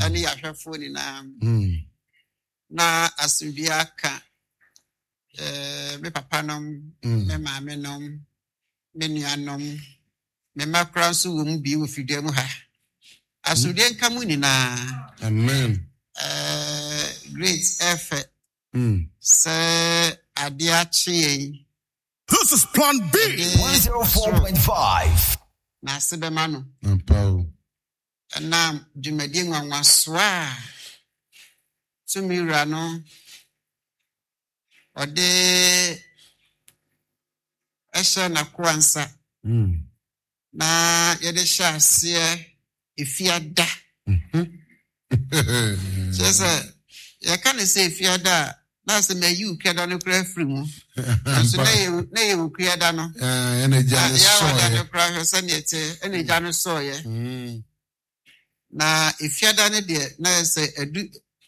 ani yahwefo ni na asubia ka me papa nom me maame nom me nuanom me makra so wo mu bi wo fidie mu ha asubia nka mu ni Amen. Great effort se adia chi. This is Plan B 104.5. Na sebema no Ampao. na dwumadi nwanwasoa tumira no ode esha na kwansa na yede sha ase efiada sese ya kan say efiada na se na you kiada no kra free mu so na ye kiada no Energy and soy ya no kra se na ete energy no soy na efiada ne de na se edu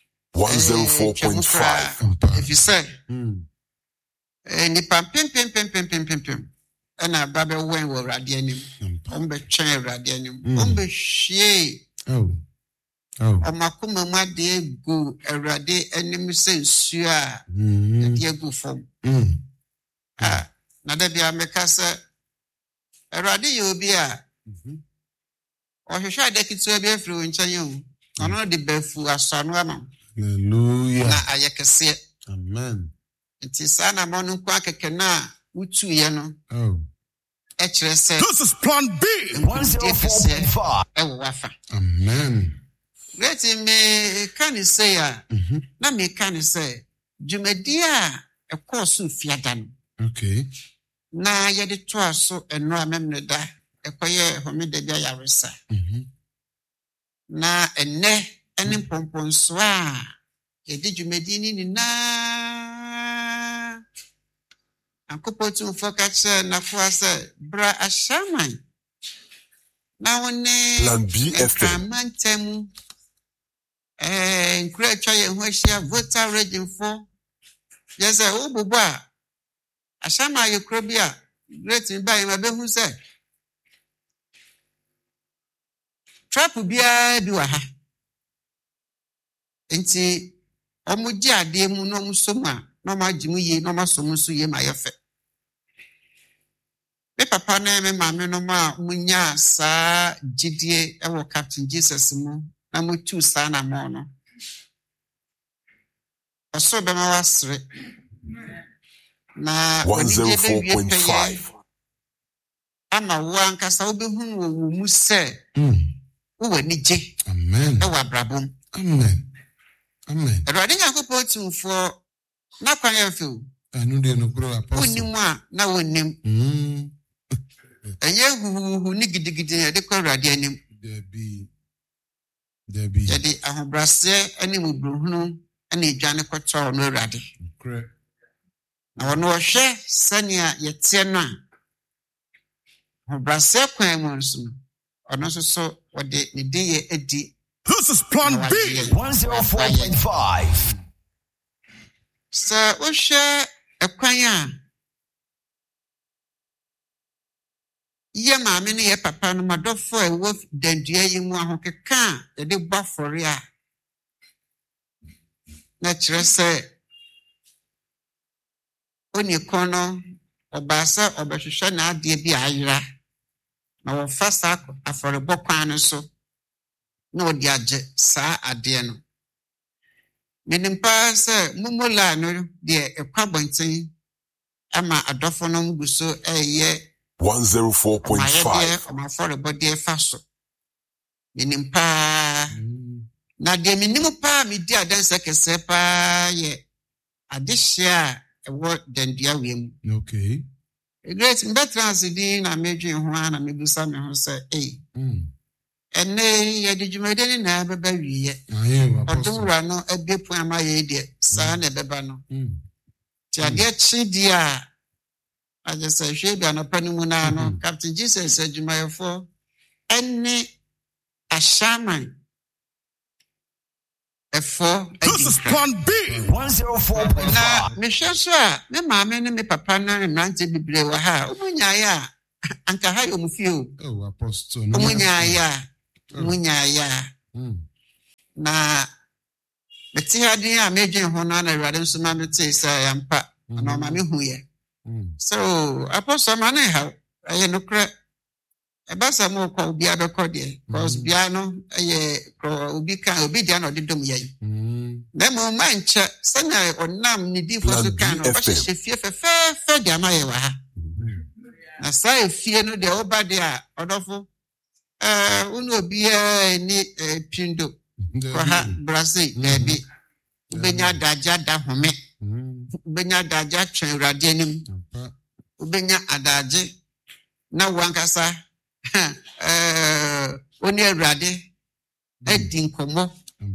104.5. if you say ni pam pem ana babe wen wo rade anim ombe twen rade anim ombe hwie omakoma mu ade gu rade anim sensu a de gu fom na da bia meka se rade ye obi a ohwehwe ade kitu bi afiri wonchen yo ono de bafu asanu ama. Hallelujah. Na ayekese. Amen. Nti sana monu kwa keke na utu ye no. Echere se. This is Plan B 104.5. Ewo wafa. Amen. Great me can say ya. Na me can say dwumadi a ekoso fiada no. Okay. Na ye de to aso eno amemne da ekoye homede bia yaresa. Na enne ene pomponso a yedi dwumadi ni na ankopotu fokache na fuase bra ashaman na woni Plan B FM mantemu nkura twa ye ho ahia voter region for yes obubu a ashama ye kro bia great by ma behu se trap bia bi wa ha enti omuji ade mu no musoma no majimu ye no masomu so ye ma yefe me papa na me maame no ma munya sa gidie e wo Captain Jesus mu na mutu sa na mo no oso be ma wasre na 104.5 ama wo ankasa obehu wo mu se wo wani je Amen. e wa brabom. Amen. Amen. Erade nyakopo tumfo na kwan yafu. Anu de no kro apostle. Onimu a na wonim. Enye huhu ni gidigidi de kwa erade anim. There be. Yede ahobrase ani mubruhunu ani dwane kwoto no erade. Correct. Na wono hwe sania yetie no a. Ahobrase kwan mu nso. Ono so wode ne diye edi. This is Plan B 104.5. So we share a kwanya. Ye maame ne ye papa no madofo e wo dandua yi mu ahokeka e de bafore a. Na kire se oni kono obasa obehwehwe na ade bi ayira. Na wo fasa afore bokwan no so. No diaje sa ade no. Menimpa se mumola no de ekwabonten ama adofo no nguso eye 104.5 ama for body faso. Menimpa na de minimu pa me di adanse kese pa ye adehia ewo dandua wiem. Okay. Great mbetrans di na medwe ho na mebusa me ho se ene ye de dwumade ni na beba wiye odumra no ebepu ama ye de sa na beba no ti ade chi di a aje se hwe bia no panimu na no Captain Jesus adwumayefo ene ashaman efo This is Plan B 104.5. na me hwe so a me maame ne me papa na mrante bibre wa ha umunya ya anka ha yo mufio apostle umunya ya munya ya na meti ha din a meje ho na na Awurade nso ma meti say yampa na ma me hu ye so apostle man ha aye no kra ebasa mo ko obi abekọ de cause bia no aye ko obi kan obi dia no dedom ye na mo manche sanya onam ni di fo so kan no ba hye fie fe dia ma ye wa ha na sai fie no de oba de a odofo unu obi ni pindo ko ha Brazil debi ubenya daja da home ubenya daja twen Awurade anim ubenya adaje na wankasa oni Awurade edi nkomo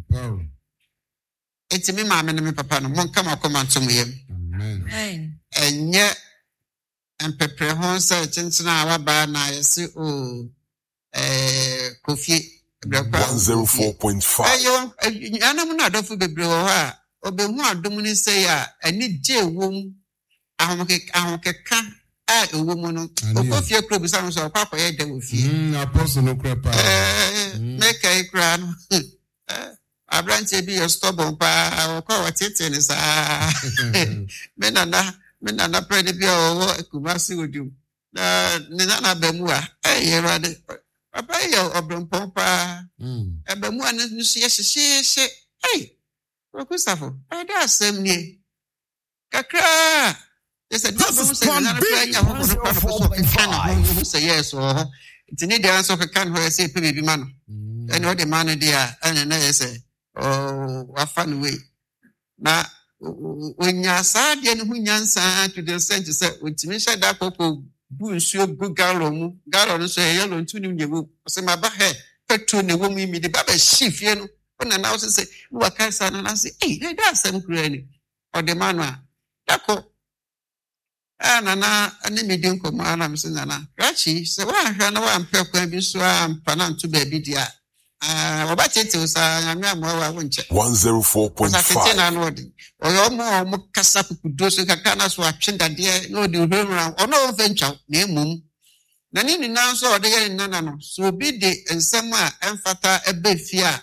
etimi maame ne me papa no monka makoma ntom yem amen enye empepre ho sa chinchina awaba na yesi o Kofi 104.5 ayo anam na adofu bebre ho a obehu adom ni say a ani je wom ahokeka a ewom no okofie kro bisa no so kwakoye de wo fie apostle no kra pa make I kra no Abrante bi stubborn pa okwa watete ni sa me nana pray bi o Kumasi odum na nana bamu a Awurade papa yo obrempon pa bamu an nsu ye hye okusafo ada asem ni kakra yes I don't say na pray nya ho no pa so say yes o tini de answer kan ho say pe bi ma no and what the man there and na say wafan we na onya sa de no hunyansa to the sense say utimi hye da popo bu nsuo bu gallon so yellow ntu ni nyewu say ma ba he petrol ne wo mi de ba ba shifie no na na say wo ka sa na say that some kura ni o de man a dako na ani me din ko ma na me say na rachi say wa hwa na wa ampe kwa bi so ampa na ntu ba bi dia obatete usa nyame amwa wonche 104.5 na no de oyo mo kasa kukudo so kaka na so atwenda de no de hwemra ono ofencha na emum na ni na so ode ye nana no so obi de ensem a emfata ebe fia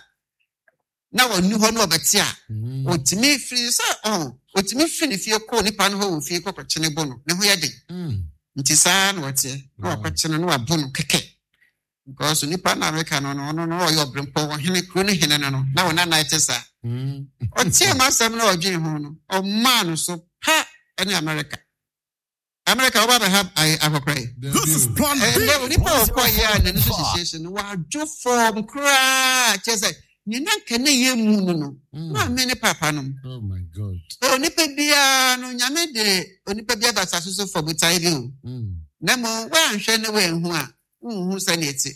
na wonu ho no obeti a otimi firi sa otimi firi fie ko nipa no ho fie ko kwachene bo no ne ho ye de nti sa na wote na kwachene no abo no keke because nipa na America no yo brempo wo hene kro ne hene no na wona na itesa o tie masem na odwen ho no o man so pa ene America oba be have akokrai this is plan B nipa ko ya na no situation wa jo form kra chese ni na kene ye mu no na me ne papa no oh my god nipa bia no nyame de nipa bia ba saso for butai bi o na mo wa nhwe ne we hu a sanity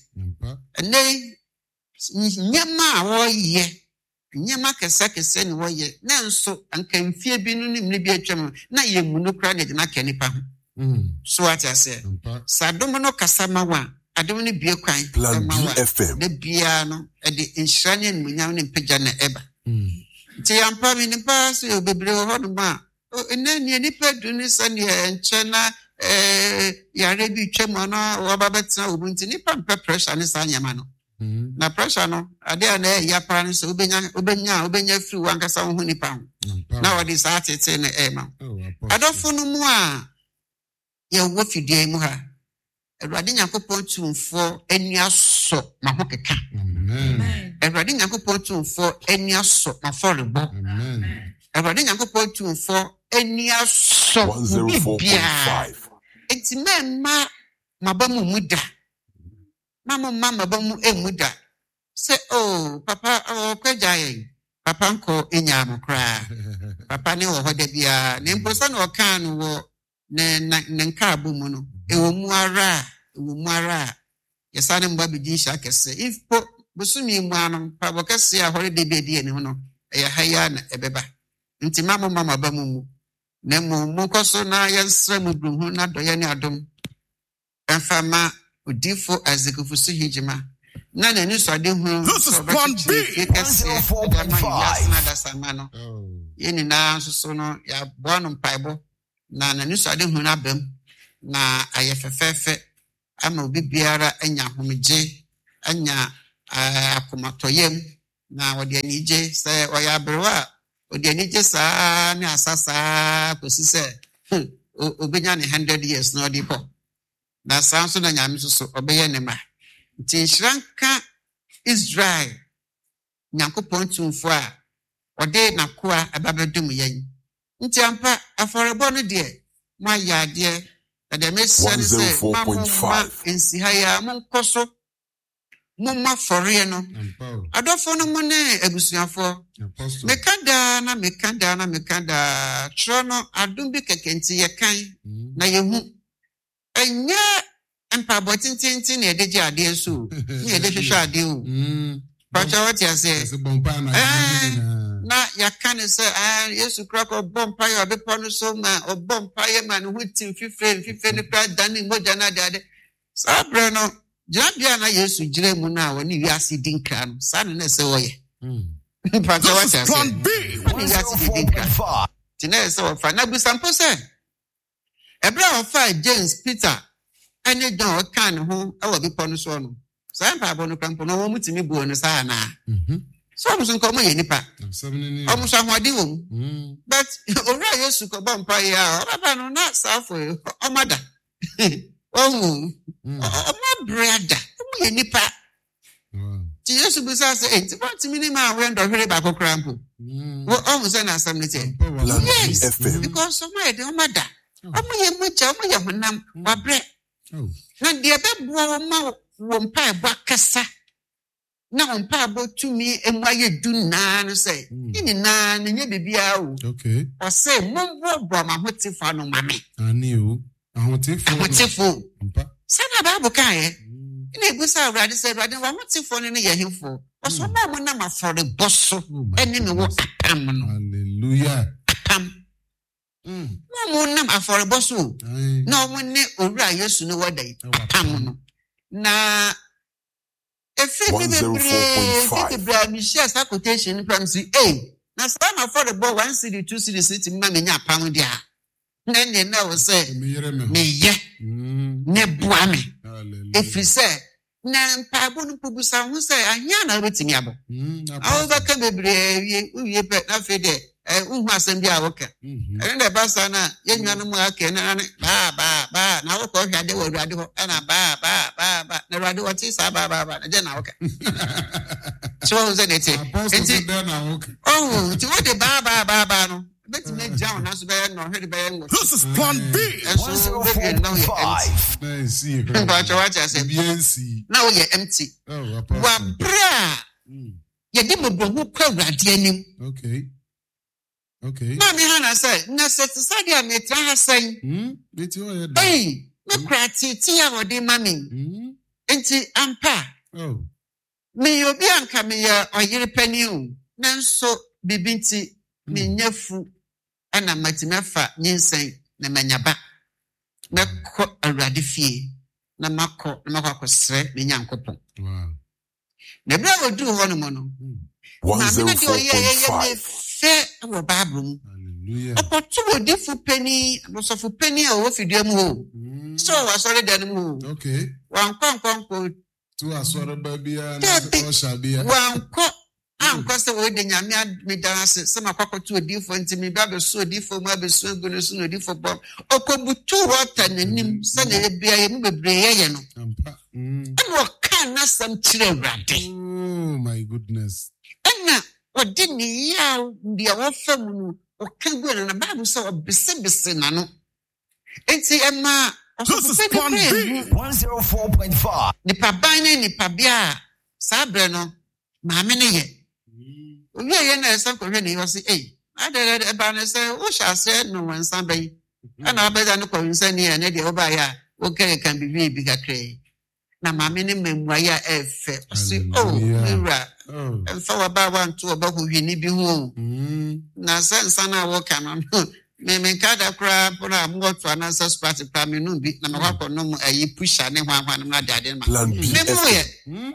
ene nyama wo ye nyama kesa ni wo ye na nso anka mfie bi no ni bi atwam na ye mu no kra ne de na kanipa ho so what I say sadom no kasa ma wa adom ni bie kwan ma wa de bia no e de inshane ni munyam ni mpagya na eba ti ampa mi ni pa so bebre ho no ma ene ni nipa du ni sa ni enche na yare bi twem na wababetena obunti nipa mpe pressure ni sa nyama no na pressure no ade na ya pa ni so obenya free wankasa ho nipa ho na wadi sa tete na ema adofo no mu a ye wo fidie mu ha Awurade Nyankopɔn tumfo ani aso ma ho keka amen Awurade Nyankopɔn tumfo ani aso ma forebo amen Awurade Nyankopɔn tumfo ani aso 104.5 enti ma mabamu muda mama mabamu emuda say papa kwajaye papa nko enyam kra papa ne wo hoda bia ne mposa na okan wo ne nka abumu no ewo mu ara yesane mba bidin sha kese if po busumi mu anu pa bokese a hore de bedi ne ho no ya haya na ebeba nti mama mabamu mu ne mu koso na yensra mu bruhu na doye ne adom enfama udifo azekufusu hijima na nenu so ade hu so plan B 104.5 yeni na so no ya boano mpaibo na nenu so ade hu na bam na ayefefefe ama obi biara anya homeje anya akomatoyem na wode anije se oya brewa wode anije saa ne asasa kosi se obenya ne 100 years no di po na sanso na nyame so obeye ne ma nti shranka Israel Nyankopɔn tumfo a ɔde nakoa ababedum yen nti ampa aforebo no de ma yaade na mesia ne se ma ensihaya monkoso mumma fore no adofo no mo ne abusuafo mekanda tro no adum bi kekenti yekan na yehu enya empa botintintin na edeji ade so na edehwehwe ade o pacha what you say na yakane se Yesu krako bompa ya bepo no so ma obompa ye ma no hutim fife ne pra dani moja na de sabre no jabia na Yesu jire mu na woni wiase dinkra no sa ne se woye pacha what you say tina se wo fa na busampo se ebra of James Peter ene John kan ho e wo bepo no so no sa mpa bo no kampo no wo mutimi buo no sa na so musun ko mo ye nipa omuso ahwade wo but ora Yesu ko bompa ya baba no na safo omada omu o brother mo ye nipa ti Yesu bi sa say enti what mi ni ma we ndo hwere ba kokrampo wo omuso na asam ne che yes because so my de omada omo ye mucha omo ye honam wa bre na de be buo ma wompa eba kasa na wompa abo tumi emwaye duna no say ini na nye bibia o okay o say mombo bro ma hotifa no mame ani o ahotifo mpa sana ba buka ye ina egusa awrade say awrade wa hotifo no ye hemfo o so ma mo na mafore boso eni me wo apam no hallelujah apam mo na mafore boso na mo ne owura Yesu no wadai apam no na efi be share sa quotation from see na sama for the ball 1 city 2 city city ma menya apam dia na wo say me ye ne boa me efi say na mpabo no pubusa ho say ahia na betimi abo awo baka bebre wie pe na fe de uhu asem bia woka ene ba sa na ye nwana mu aka na ba na wo ko hwade wo hwade ho na ba na hwade wo ti sa ba na je na woka so wo ze nete enti oh ti wo de ba no betime down na so be no hwade be no this is plan B 105 nice but what I say now you empty wa bra ye di mo hu kwa hwade anim okay na me hana say na set sadia me tra hasan beti o ye da me krati ti ya wode mami enti ampa me obi anka me ya oyire pani o nanso bibinti me nyafu ana matimafa nyinsan na manyaba me ko awrade fie na makọ akọsre me nyankopon na bra odu ho no mo no 104.5 fe wo Bible hallelujah opotu odifu pani abosofu pani a wo fidua mu ho so wa sore dan mu okay wan kwankwanko tu asore ba bia na o shabia wan ko anko se wo de nyame medanse se makwakotu odifu ntimi ba be so odifu mu abesu agunu so no odifu bom okobutu wota nanim se na bia ye mu bebre ye no ampa eno kan na sam kire awrade oh my goodness ena odini ya dia wo fam no o kan go na Bible say obese na no enti ema this is plan B 104.5 nipa ban ni nipa bia sabre no maame ne ye owi ye na esa ko hwe ne yo say adere ba ne say o sha say no wansan bai ana abeda no ko wansan ni ne de oba ya o kere kan bi kakre na maame ne memwa ya efe say mira fa wa ba wan to oba ko hwini bi ho na sansa na wo kan no me kada kra pona mo to na sa sport pa me no bi na me kwa no mo ayi pusha ne hwan na dade ma me mo ye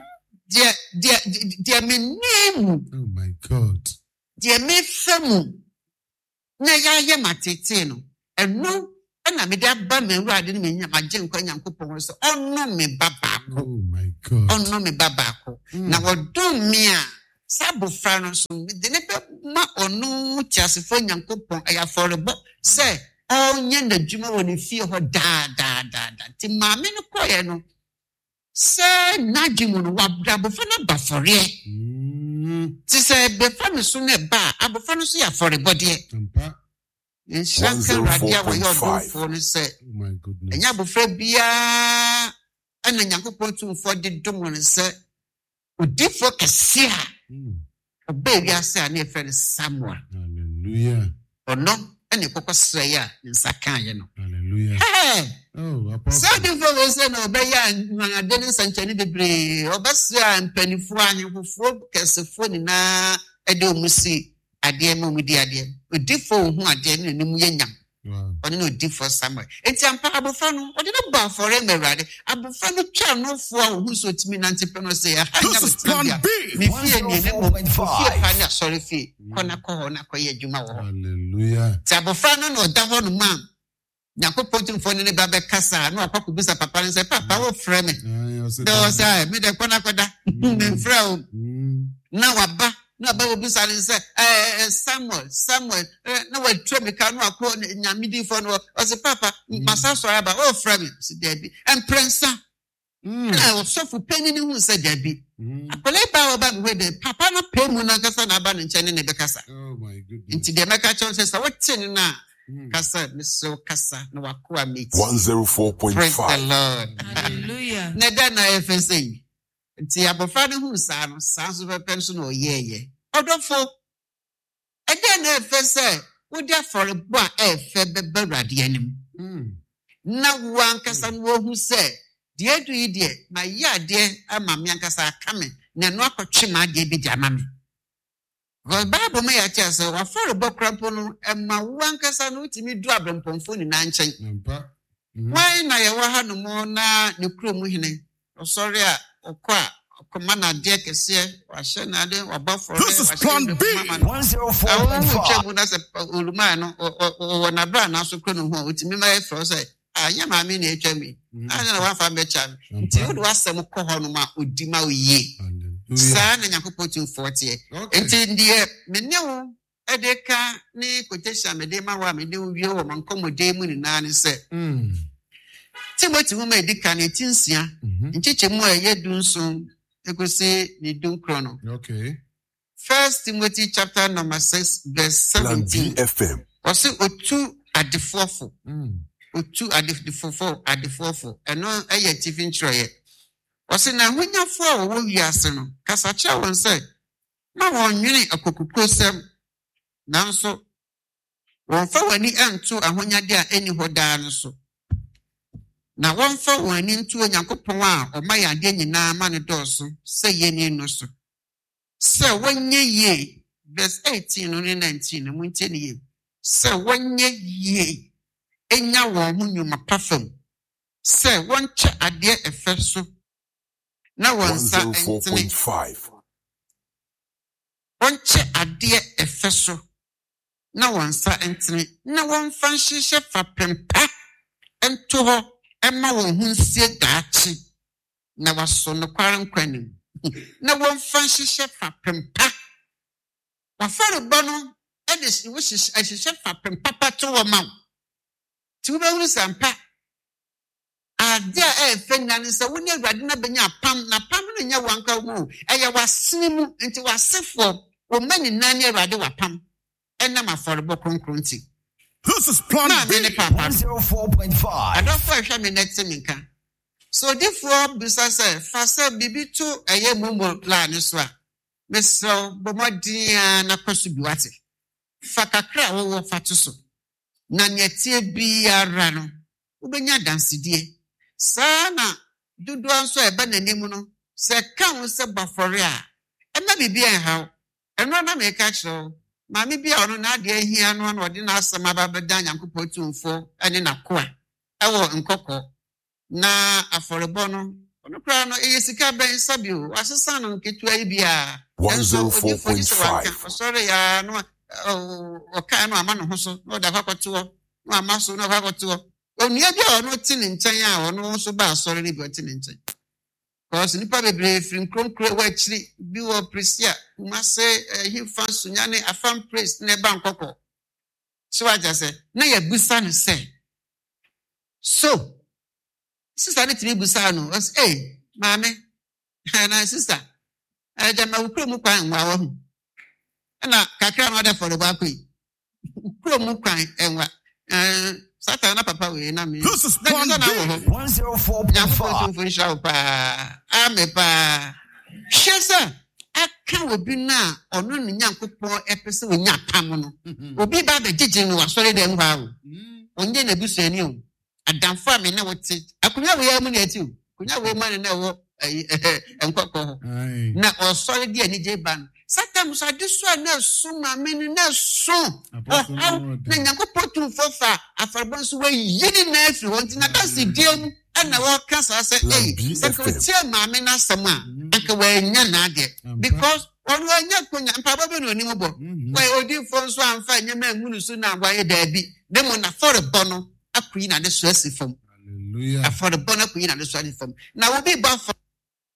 dia me name oh my god dia me famu na ya matete no eno na me da ba me wurade ne me nya magye nkwa Nyankopɔn so ono me baba ko oh my god ono me baba ko na wodom me a Sabufra no so de ne be ma onu tiasefo Nyankopon ayaforebo say onye na dwuma woni fie ho da ti maame no koye no say najimu no wabofra na bafore ti say be fa no so na ba abofra no so ya forebo de Shanka radia wo yo do no say my goodness enya abofra bia ana Nyankopon tumfo de dom no say udifo kese a baby asa na efe Samuel hallelujah ono ene kokosra ya nsa kan ye no hallelujah oh apostle so the fellow say no be ya ngade ni sanchani bebre obasra mpanifo anyefofo kesefo ni na ede omusi ade mu di ade udifo hu ade ni nim ye nyam ono no udifo Samuel enti ampa abofra no ode no ba for emerade abofra no twa no fo a hu so timi na ntepe no say ya mi fie ni ne mo fie pa na sorry fie kona ko na ko ye djuma wo hallelujah ti abofra no no da ho no ma Nyankopon tumfo ne ba be kasa na akwa kubisa papa ne say papa wo frɛ me do say me de kona koda me frɛ o na waba na ba obisa ne say Samuel na wa twa me ka no akọ nyamidi fo no o say papa masa so aba o frɛ me si debi emprensa na o so fu penny ni hu say debi akole ba o ba me de papa na pe mu na kasa na ba ne nche ne be kasa oh my goodness nti de meka chon say what tin na kasa so kasa na wakoa meet 104.5 praise the Lord Hallelujah. na da na efese nti abofra ne hu sa no sa so be penso na oyeye odofo ede na efese wodi aforebo a efe be rade anim na wan kasa no hu se de edu yi de na ya de ama me ankasa aka me na no akotwe ma de bi di ama me God Bible me ya tia say wa forebo krampo no ema wan kasa no utimi du abrempomfo ni na nchen mpa why na ye wa ha no mo na ne krom hene sorry a okwa komana de kese wa hye na de wa ba for This is plan B 104.5 na se oluma no o na bra na so krono ho utimi ma e fro say anya ma me na etwa mi anya na wa fa me cha mi nti wo do asem ko ho no ma odima oye sa na Nyankopon tu 40 nti ndie me ne wo edeka ni quotation me de ma wa me de wie wo man komode mu ni na ne se Timothy wo ma edika na tinsia ncheche mu aye dunso ekosi ni dun krono okay 1 Timothy chapter number 6 verse 17 FM wasi otu adefofo otu adefofo eno aye tifin troye wasi na hunyafo a wo wiase no kasa cha won say na won nwini akokukosem nanso won fa wani anto ahonyade a eni hodaa no so na won fa wani nto Onyankopon a o ma yade nyina ma ne doso say yeni no so say wonye ye verse 18 no 19 no muntie ne ye say wonye ye enya won hu nyuma pafam say won che ade efeso na wonsa entene 104.5 wonche ade efeso na wonsa entene na wonfa nhyehyɛ fapempa ento ho ema won hunsie daachi na waso no kware nkwanim na wonfa nhyehyɛ fapempa wafare bono ede si wo hyehyɛ fapempa pato wo ma ti wo be sampa ade a efe nyane se wo ne Awurade na benya pam na pam no nya wanka wo eye wasene mu nti wasefo wo mani na ne Awurade wa pam ena maforebo konkronti This is plan B 104.5 adofo ahwa me net ninka so therefore bisa say fasa bibi to eye mumo plan so a meso bomodia na kwasu biwate fakakra wo fato so na netie biara no ubenya dansidie sana dudu anso eba nanim no se kan se bafore a ema bibia ha eno na me ka kiro ma me bia ono na ade ahia no na ode na asama babeda Nyankopon tumfo ene na koa ewo nkoko na aforebo no ono kra no eyesika ben sabio asesa no nketua yi bia 104.5 sorry ya no o ka no ama no ho so no da kwakoto no ama so no kwakoto onia bia ono ti ne nchen a ono so ba sorry ni bi ti ne nchen cause nipa bebre free kronkro wa chiri bi wo presia Kumase he fan sunyane afam praise ne bankoko. So I just say, na ye busa say. So, sister need to be busano. Was hey, mammy, and sister. I jama ukro kwan wa wo. Na kakra no dey for the back. Ukro kwan enwa. Satana papa we na me. This is 104.5. Amepa. Shesa. Aka obi na ono ne Nyankopon epese we nya pam no. Obi ba be gigi no asori dem ha o. Onye na busuani o. Adamfo ame na wote. Akunya we ya mu na ati o. Kunya we man na wo enkoko. Na osori de ani je ban. Satan so adeso na suma meni na so. Na Nyankopon tu fofa afarban so we yini na afi won ti na ka si dem ana wo kasa say se ko tie maame na sama anka we nya na ade because on we nya konya mpaba be no ni mo bo we odi fo so amfa nya ma ngunu so na agwa ye da bi dem na for bono akuyi na de so asifam hallelujah for the bono akuyi na de so asifam na wo bi ba